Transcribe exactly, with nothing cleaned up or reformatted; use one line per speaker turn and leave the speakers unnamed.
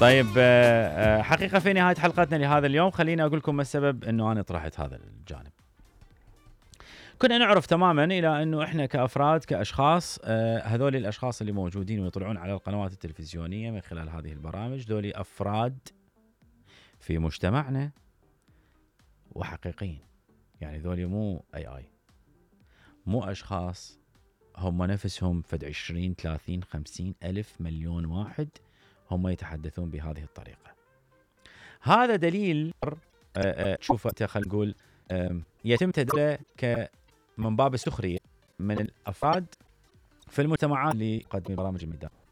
طيب حقيقة في نهاية حلقتنا لهذا اليوم خليني أقول لكم ما السبب أنه أنا طرحت هذا الجانب. كنا نعرف تماما إلى أنه إحنا كأفراد كأشخاص هذول الأشخاص اللي موجودين ويطلعون على القنوات التلفزيونية من خلال هذه البرامج دولي أفراد في مجتمعنا وحقيقيين. يعني ذولي مو اي اي، مو أشخاص هم نفسهم فد عشرين ثلاثين خمسين ألف مليون واحد هم يتحدثون بهذه الطريقة. هذا دليل شوف انت خلينا نقول يتم تدليله ك من باب السخرية من الأفراد في المجتمعات اللي يقدمون برامج الميدان.